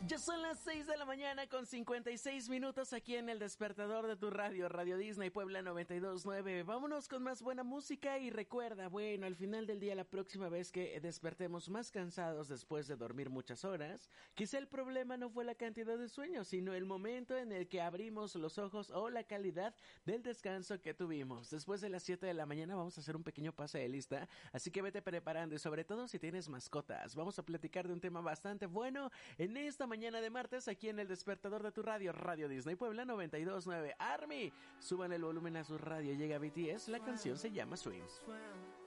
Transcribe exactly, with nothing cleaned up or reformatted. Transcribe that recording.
Ya son las seis de la mañana con cincuenta y seis minutos aquí en el despertador de tu radio, Radio Disney Puebla noventa y dos punto nueve. Vámonos con más buena música y recuerda, bueno, al final del día, la próxima vez que despertemos más cansados después de dormir muchas horas, quizá el problema no fue la cantidad de sueño, sino el momento en el que abrimos los ojos o la calidad del descanso que tuvimos. Después de las siete de la mañana vamos a hacer un pequeño pase de lista, así que vete preparando y sobre todo si tienes mascotas. Vamos a platicar de un tema bastante bueno en esta mañana de martes aquí en el despertador de tu radio, Radio Disney Puebla noventa y dos punto nueve. Army, suban el volumen a su radio, llega B T S, la canción se llama Swing.